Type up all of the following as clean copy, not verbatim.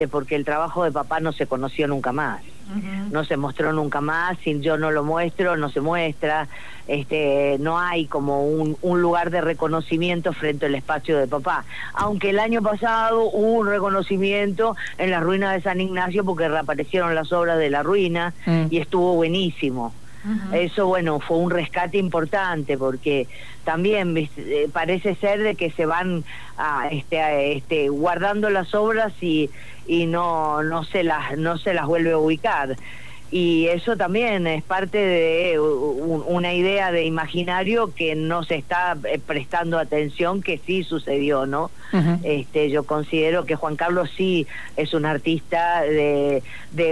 porque el trabajo de papá no se conoció nunca más. No se mostró nunca más, si yo no lo muestro, no se muestra, no hay como un lugar de reconocimiento frente al espacio de papá, aunque el año pasado hubo un reconocimiento en la ruina de San Ignacio porque reaparecieron las obras de la ruina y estuvo buenísimo. Eso, bueno, fue un rescate importante porque también parece ser de que se van guardando las obras y no se las vuelve a ubicar, y eso también es parte de una idea de imaginario que no se está prestando atención, que sí sucedió, ¿no? Yo considero que Juan Carlos sí es un artista de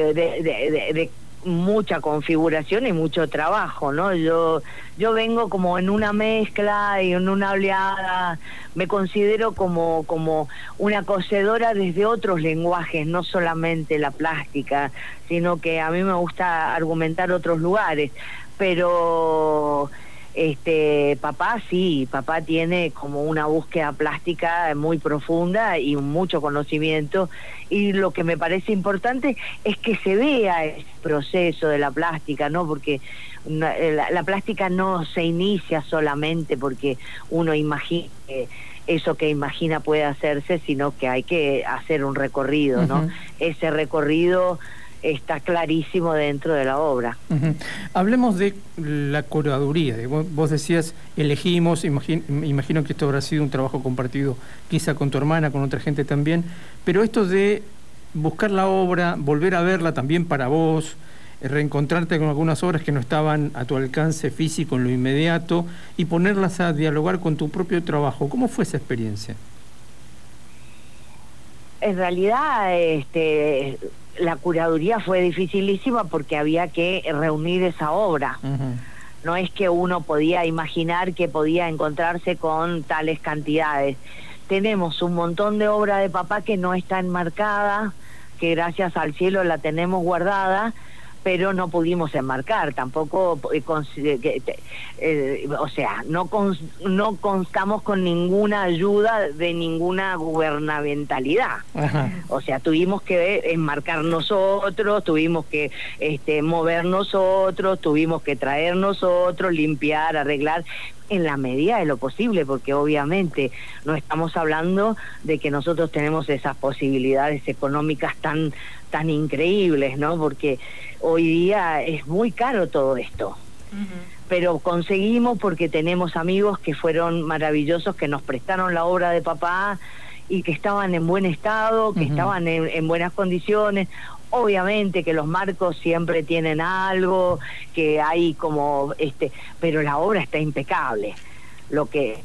mucha configuración y mucho trabajo, ¿no? Yo vengo como en una mezcla y en una oleada, me considero como una cocedora desde otros lenguajes, no solamente la plástica, sino que a mí me gusta argumentar otros lugares, pero papá sí, papá tiene como una búsqueda plástica muy profunda y mucho conocimiento, y lo que me parece importante es que se vea ese proceso de la plástica, ¿no? Porque la plástica no se inicia solamente porque uno imagina eso que imagina puede hacerse, sino que hay que hacer un recorrido, ¿no? Ese recorrido está clarísimo dentro de la obra. Hablemos de la curaduría. Vos decías, elegimos, imagino que esto habrá sido un trabajo compartido quizá con tu hermana, con otra gente también, pero esto de buscar la obra, volver a verla también para vos, reencontrarte con algunas obras que no estaban a tu alcance físico en lo inmediato y ponerlas a dialogar con tu propio trabajo. ¿Cómo fue esa experiencia? En realidad, la curaduría fue dificilísima porque había que reunir esa obra. No es que uno podía imaginar que podía encontrarse con tales cantidades. Tenemos un montón de obra de papá que no está enmarcada, que gracias al cielo la tenemos guardada, pero no pudimos enmarcar, tampoco, no constamos con ninguna ayuda de ninguna gubernamentalidad. O sea, tuvimos que enmarcar nosotros, tuvimos que mover nosotros, tuvimos que traer nosotros, limpiar, arreglar, en la medida de lo posible, porque obviamente no estamos hablando de que nosotros tenemos esas posibilidades económicas tan increíbles, ¿no? Porque hoy día es muy caro todo esto. Pero conseguimos porque tenemos amigos que fueron maravillosos, que nos prestaron la obra de papá y que estaban en buen estado, que estaban en buenas condiciones. Obviamente que los marcos siempre tienen algo, que hay como pero la obra está impecable. Lo que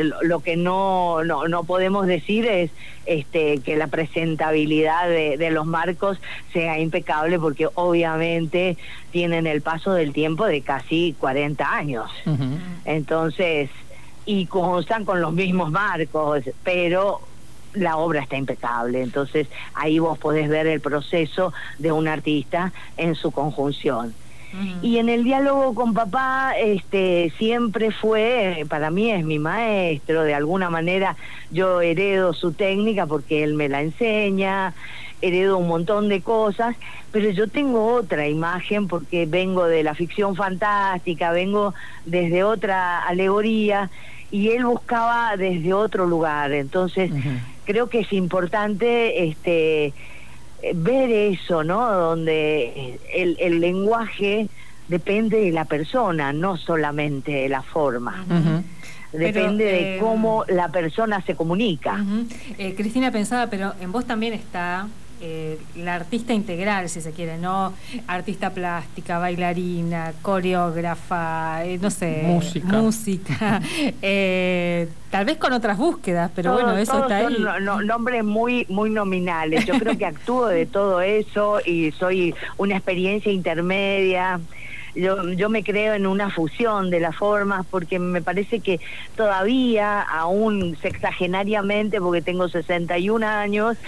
no podemos decir es que la presentabilidad de los marcos sea impecable, porque obviamente tienen el paso del tiempo de casi 40 años. Entonces, y constan con los mismos marcos, pero la obra está impecable. Entonces ahí vos podés ver el proceso de un artista en su conjunción. Y en el diálogo con papá, siempre fue, para mí es mi maestro, de alguna manera yo heredo su técnica porque él me la enseña, heredo un montón de cosas, pero yo tengo otra imagen porque vengo de la ficción fantástica, vengo desde otra alegoría, y él buscaba desde otro lugar. Entonces creo que es importante ver eso, ¿no? Donde el lenguaje depende de la persona, no solamente de la forma. Depende de cómo la persona se comunica. Cristina, pensaba, pero en vos también está la artista integral, si se quiere, ¿no? Artista plástica, bailarina, coreógrafa, no sé, música. Tal vez con otras búsquedas, pero bueno, eso está ahí. Son nombres muy nominales. Yo creo que actúo de todo eso y soy una experiencia intermedia. Yo me creo en una fusión de las formas, porque me parece que todavía, aún sexagenariamente, porque tengo 61 años,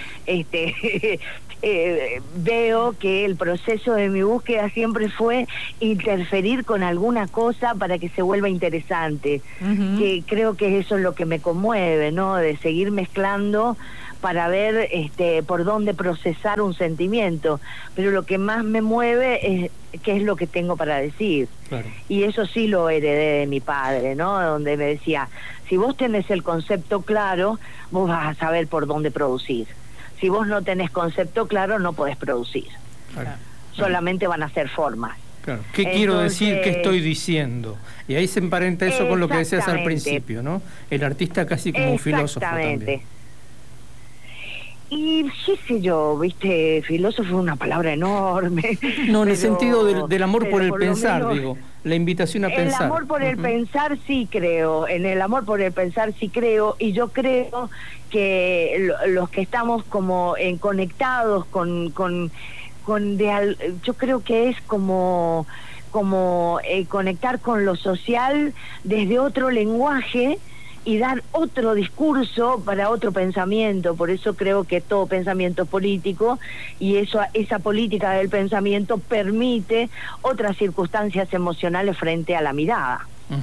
veo que el proceso de mi búsqueda siempre fue interferir con alguna cosa para que se vuelva interesante. Que creo que eso es lo que me conmueve, ¿no? De seguir mezclando para ver por dónde procesar un sentimiento, pero lo que más me mueve es qué es lo que tengo para decir. Claro. Y eso sí lo heredé de mi padre, ¿no? Donde me decía, si vos tenés el concepto claro, vos vas a saber por dónde producir. Si vos no tenés concepto claro, no podés producir. Claro. Solamente van a ser formas. Claro. ¿Qué quiero decir? ¿Qué estoy diciendo? Y ahí se emparenta eso con lo que decías al principio, ¿no? El artista casi como un filósofo también. Y qué sé yo, viste, filósofo es una palabra enorme. No, en el sentido del amor por el pensar, menos, digo, la invitación a pensar. El amor por el pensar sí creo, en el amor por el pensar sí creo, y yo creo que los que estamos como conectados yo creo que es como conectar con lo social desde otro lenguaje y dar otro discurso para otro pensamiento. Por eso creo que todo pensamiento es político, y esa política del pensamiento permite otras circunstancias emocionales frente a la mirada.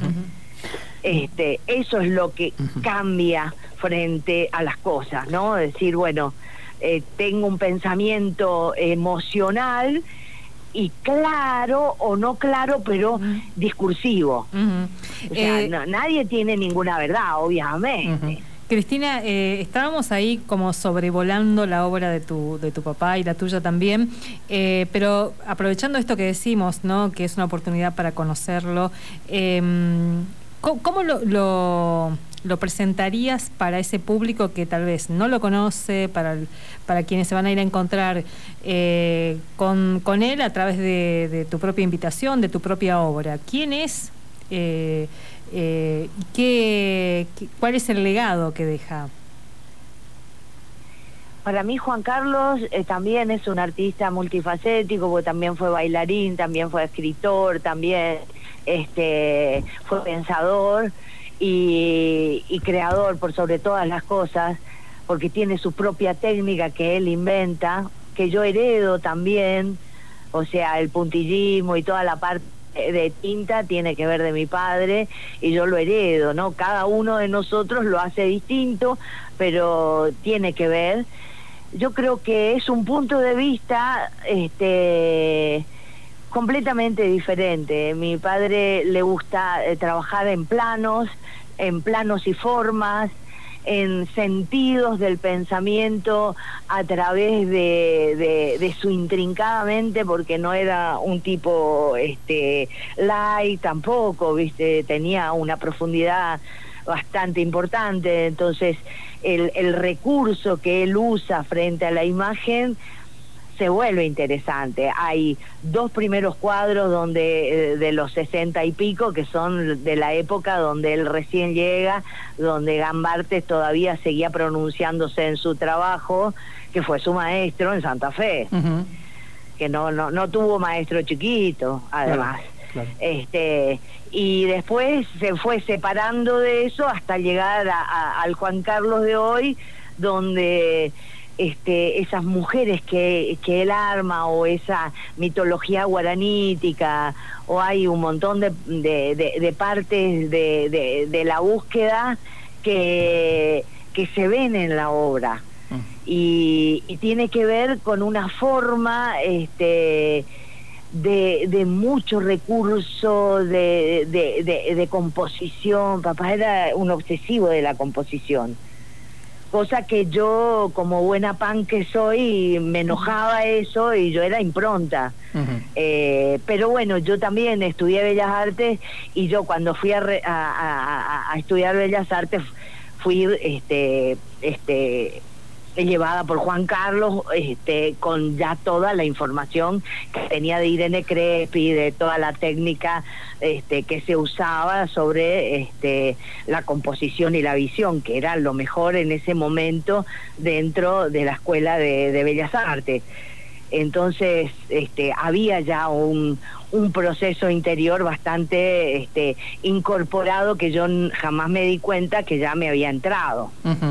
Eso es lo que cambia frente a las cosas, ¿no? Decir, bueno, tengo un pensamiento emocional y claro o no claro, pero discursivo. O sea, nadie tiene ninguna verdad, obviamente. Cristina, estábamos ahí como sobrevolando la obra de tu papá y la tuya también, pero aprovechando esto que decimos, ¿no? Que es una oportunidad para conocerlo, ¿cómo lo presentarías para ese público que tal vez no lo conoce, para quienes se van a ir a encontrar con él a través de tu propia invitación, de tu propia obra? ¿Quién es? ¿Cuál es el legado que deja? Para mí Juan Carlos también es un artista multifacético, porque también fue bailarín, también fue escritor, también fue pensador y creador por sobre todas las cosas, porque tiene su propia técnica que él inventa, que yo heredo también. O sea, el puntillismo y toda la parte de tinta tiene que ver de mi padre y yo lo heredo, ¿no? Cada uno de nosotros lo hace distinto, pero tiene que ver. Yo creo que es un punto de vista completamente diferente. Mi padre le gusta trabajar en planos y formas, en sentidos del pensamiento a través de su intrincada mente, porque no era un tipo light tampoco, ¿viste? Tenía una profundidad bastante importante. Entonces el recurso que él usa frente a la imagen se vuelve interesante. Hay dos primeros cuadros donde de los 60 y pico, que son de la época donde él recién llega, donde Gambartes todavía seguía pronunciándose en su trabajo, que fue su maestro en Santa Fe, que no tuvo maestro chiquito, además. Claro. Y después se fue separando de eso hasta llegar al Juan Carlos de hoy, donde esas mujeres que él arma, o esa mitología guaranítica, o hay un montón de partes de la búsqueda que se ven en la obra, y tiene que ver con una forma de mucho recurso de composición. Papá era un obsesivo de la composición, cosa que yo, como buena pan que soy, me enojaba eso, y yo era impronta. Pero bueno, yo también estudié Bellas Artes, y yo cuando fui a estudiar Bellas Artes fui llevada por Juan Carlos, con ya toda la información que tenía de Irene Crespi, de toda la técnica que se usaba sobre la composición y la visión, que era lo mejor en ese momento dentro de la Escuela de Bellas Artes. Entonces había ya un proceso interior bastante incorporado, que yo jamás me di cuenta que ya me había entrado.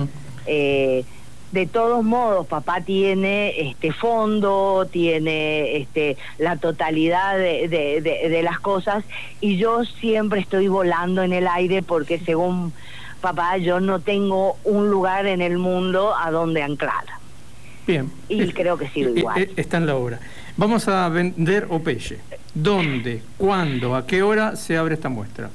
De todos modos, papá tiene fondo, tiene la totalidad de las cosas, y yo siempre estoy volando en el aire, porque según papá, yo no tengo un lugar en el mundo a donde anclar. Bien. Y creo que sigo igual. Está en la obra. Vamos a vender Opeye. ¿Dónde, cuándo, a qué hora se abre esta muestra?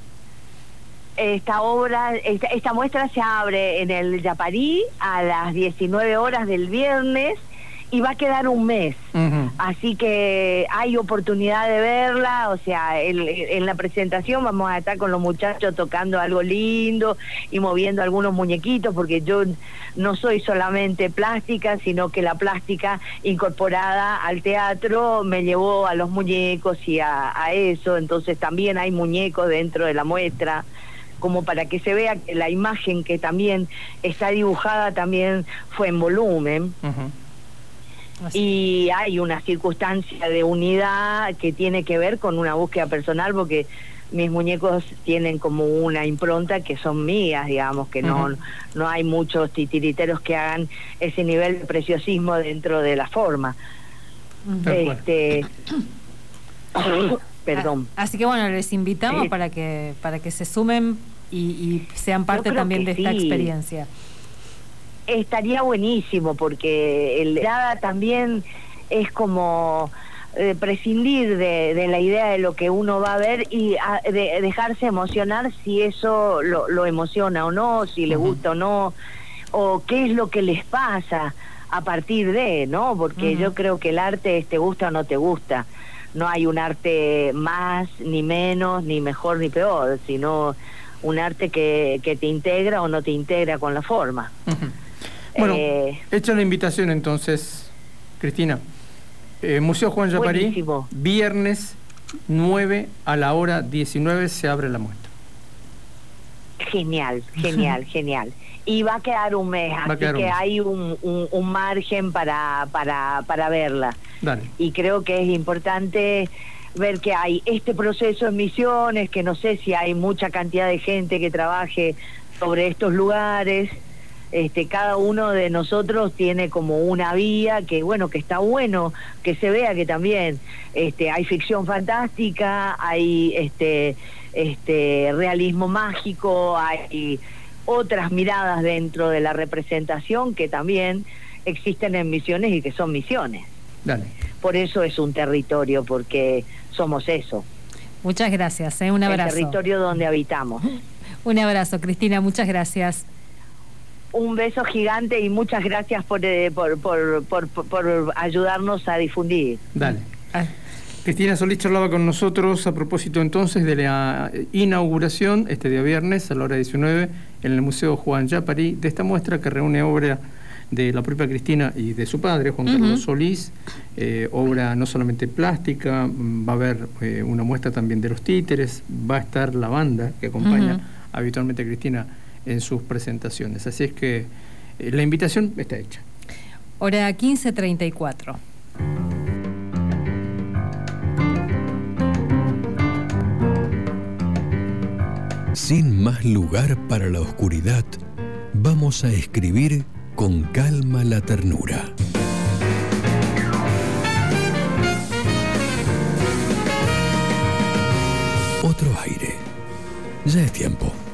Esta muestra se abre en el Yaparí a las 19 horas del viernes y va a quedar un mes. Así que hay oportunidad de verla, o sea, en la presentación vamos a estar con los muchachos tocando algo lindo y moviendo algunos muñequitos, porque yo no soy solamente plástica, sino que la plástica incorporada al teatro me llevó a los muñecos y a eso, entonces también hay muñecos dentro de la muestra, como para que se vea que la imagen que también está dibujada también fue en volumen. Y hay una circunstancia de unidad que tiene que ver con una búsqueda personal, porque mis muñecos tienen como una impronta que son mías, digamos, que no hay muchos titiriteros que hagan ese nivel de preciosismo dentro de la forma. Perdón. Así que bueno, les invitamos para que se sumen y sean parte también de esta experiencia. Estaría buenísimo, porque el nada también es como prescindir de la idea de lo que uno va a ver y de dejarse emocionar si eso lo emociona o no, si le gusta o no, o qué es lo que les pasa a partir de, ¿no? Porque yo creo que el arte te gusta o no te gusta. No hay un arte más, ni menos, ni mejor, ni peor, sino un arte que te integra o no te integra con la forma. Bueno, hecha la invitación entonces, Cristina. Museo Juan Yaparí, buenísimo. Viernes 9 a la hora 19 se abre la muestra. Genial, genial, genial. Y va a quedar un mes, así que hay un margen para verla. Dale. Y creo que es importante ver que hay este proceso en Misiones, que no sé si hay mucha cantidad de gente que trabaje sobre estos lugares. Cada uno de nosotros tiene como una vía que está bueno que se vea que también hay ficción fantástica, hay realismo mágico, hay otras miradas dentro de la representación que también existen en Misiones y que son Misiones. Dale. Por eso es un territorio, porque somos eso. Muchas gracias, un abrazo. El territorio donde habitamos. Un abrazo, Cristina, muchas gracias. Un beso gigante y muchas gracias por ayudarnos a difundir. Dale. Cristina Solís charlaba con nosotros a propósito entonces de la inauguración este día viernes a la hora 19 en el Museo Juan Yaparí de esta muestra que reúne obra de la propia Cristina y de su padre, Juan Carlos Solís, obra no solamente plástica, va a haber una muestra también de los títeres, va a estar la banda que acompaña habitualmente a Cristina en sus presentaciones. Así es que la invitación está hecha. Hora 15:34. Sin más lugar para la oscuridad, vamos a escribir con calma la ternura. Otro aire. Ya es tiempo.